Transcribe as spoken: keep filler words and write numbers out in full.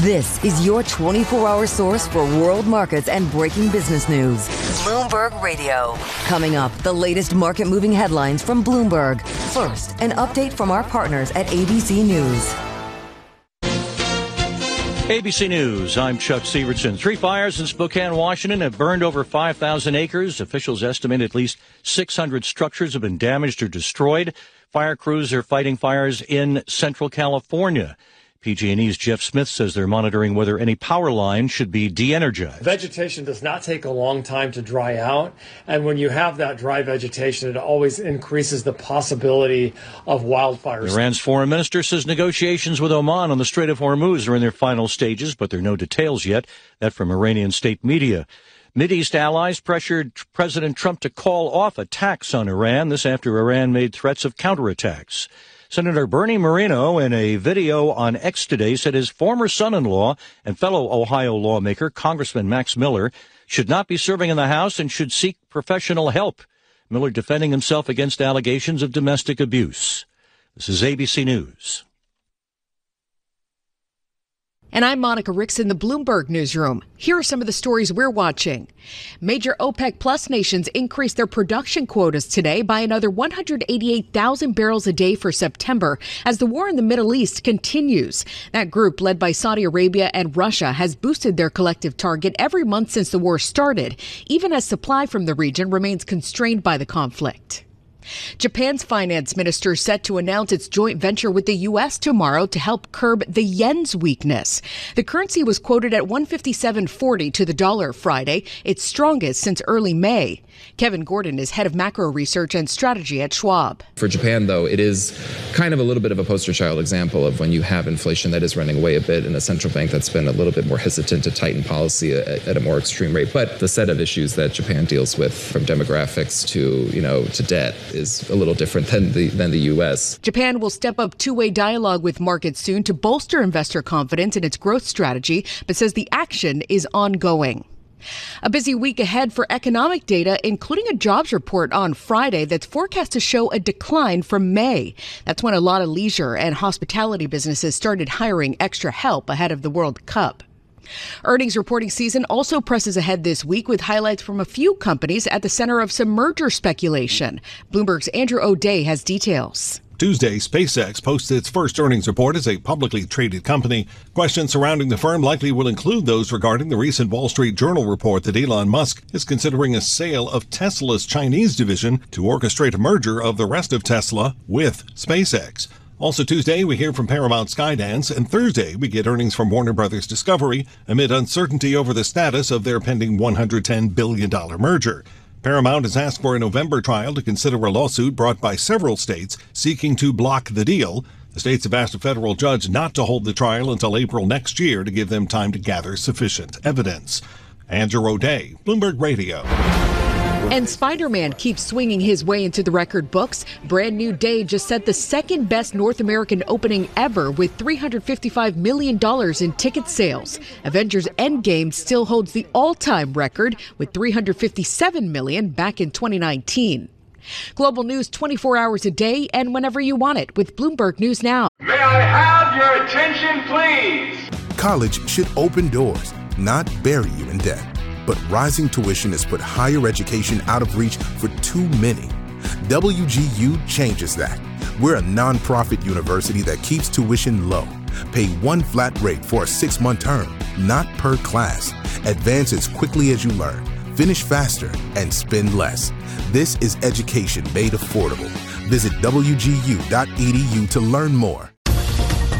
This is your twenty-four hour source for world markets and breaking business news. Bloomberg Radio. Coming up, the latest market-moving headlines from Bloomberg. First, an update from our partners at A B C News. A B C News, I'm Chuck Severson. Three fires in Spokane, Washington have burned over five thousand acres. Officials estimate at least six hundred structures have been damaged or destroyed. Fire crews are fighting fires in Central California. P G and E's Jeff Smith says they're monitoring whether any power line should be de-energized. Vegetation does not take a long time to dry out, and when you have that dry vegetation, it always increases the possibility of wildfires. Iran's foreign minister says negotiations with Oman on the Strait of Hormuz are in their final stages, but there are no details yet. That from Iranian state media. Mideast allies pressured President Trump to call off attacks on Iran, this after Iran made threats of counterattacks. Senator Bernie Moreno, in a video on X today, said his former son-in-law and fellow Ohio lawmaker, Congressman Max Miller, should not be serving in the House and should seek professional help. Miller defending himself against allegations of domestic abuse. This is A B C News. And I'm Monica Ricks in the Bloomberg Newsroom. Here are some of the stories we're watching. Major OPEC Plus nations increased their production quotas today by another one hundred eighty-eight thousand barrels a day for September as the war in the Middle East continues. That group, led by Saudi Arabia and Russia, has boosted their collective target every month since the war started, even as supply from the region remains constrained by the conflict. Japan's finance minister set to announce its joint venture with the U S tomorrow to help curb the yen's weakness. The currency was quoted at one fifty-seven forty to the dollar Friday, its strongest since early May. Kevin Gordon is head of macro research and strategy at Schwab. For Japan, though, it is kind of a little bit of a poster child example of when you have inflation that is running away a bit and a central bank that's been a little bit more hesitant to tighten policy at, at a more extreme rate. But the set of issues that Japan deals with, from demographics to, you know, to debt, is a little different than the than the U S. Japan will step up two-way dialogue with markets soon to bolster investor confidence in its growth strategy, but says the action is ongoing. A busy week ahead for economic data, including a jobs report on Friday that's forecast to show a decline from May. That's when a lot of leisure and hospitality businesses started hiring extra help ahead of the World Cup. Earnings reporting season also presses ahead this week with highlights from a few companies at the center of some merger speculation. Bloomberg's Andrew O'Day has details. Tuesday, SpaceX posted its first earnings report as a publicly traded company. Questions surrounding the firm likely will include those regarding the recent Wall Street Journal report that Elon Musk is considering a sale of Tesla's Chinese division to orchestrate a merger of the rest of Tesla with SpaceX. Also Tuesday, we hear from Paramount Skydance, and Thursday, we get earnings from Warner Brothers Discovery amid uncertainty over the status of their pending one hundred ten billion dollars merger. Paramount has asked for a November trial to consider a lawsuit brought by several states seeking to block the deal. The states have asked a federal judge not to hold the trial until April next year to give them time to gather sufficient evidence. Andrew O'Day, Bloomberg Radio. And Spider-Man keeps swinging his way into the record books. Brand New Day just set the second best North American opening ever with three hundred fifty-five million dollars in ticket sales. Avengers Endgame still holds the all-time record with three hundred fifty-seven million dollars back in twenty nineteen. Global news twenty-four hours a day and whenever you want it with Bloomberg News Now. May I have your attention, please? College should open doors, not bury you in debt. But rising tuition has put higher education out of reach for too many. W G U changes that. We're a nonprofit university that keeps tuition low. Pay one flat rate for a six-month term, not per class. Advance as quickly as you learn. Finish faster and spend less. This is education made affordable. Visit W G U dot E D U to learn more.